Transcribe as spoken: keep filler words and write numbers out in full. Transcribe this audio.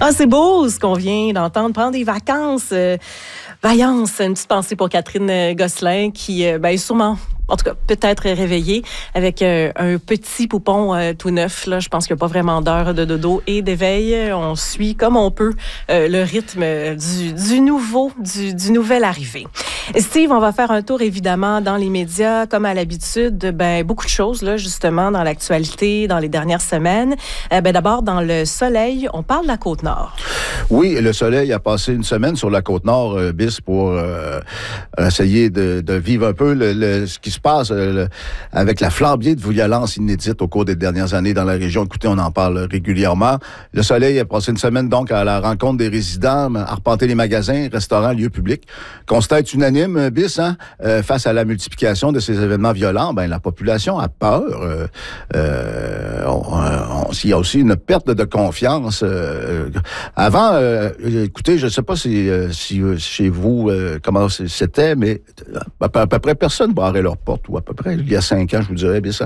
Ah, c'est beau ce qu'on vient d'entendre. Prendre des vacances. Euh, vaillance, une petite pensée pour Catherine Gosselin qui, euh, ben, sûrement, en tout cas, peut-être réveillée avec euh, un petit poupon euh, tout neuf. Là, je pense qu'il n'y a pas vraiment d'heure de dodo et d'éveil. On suit comme on peut euh, le rythme du, du nouveau, du, du nouvel arrivé. Steve, on va faire un tour évidemment dans les médias, comme à l'habitude. Ben beaucoup de choses là, justement, dans l'actualité, dans les dernières semaines. Euh, ben d'abord, dans le Soleil, on parle de la Côte-Nord. Oui, le Soleil a passé une semaine sur la Côte-Nord, euh, bis, pour euh, essayer de, de vivre un peu le, le, ce qui se passe euh, le, avec la flambée de violence inédite au cours des dernières années dans la région. Écoutez, on en parle régulièrement. Le Soleil a passé une semaine donc à la rencontre des résidents, à arpenter les magasins, restaurants, lieux publics. Constat est unanime, bis, hein, euh, face à la multiplication de ces événements violents, ben la population a peur. Euh, euh, on, on, il y a aussi une perte de confiance. Euh, avant, euh, écoutez, je ne sais pas si, si chez vous, euh, comment c'était, mais à peu, à peu près personne barrait leur porte, ou à peu près il y a cinq ans, je vous dirais, bis, hein.